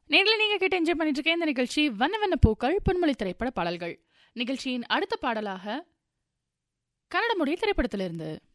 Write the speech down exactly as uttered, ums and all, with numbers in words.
நேர்ல நீங்க கேட்டு என்ஜாய் பண்ணிட்டு இருக்க இந்த நிகழ்ச்சி வண்ண வண்ண பூக்கள் பொன்மொழி திரைப்பட பாடல்கள். நிகழ்ச்சியின் அடுத்த பாடலாக கன்னட மொழி திரைப்படத்திலிருந்து